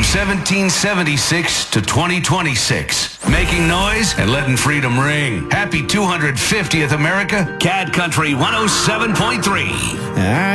1776 to 2026. Making noise and letting freedom ring. Happy 250th America, Cat Country 107.3.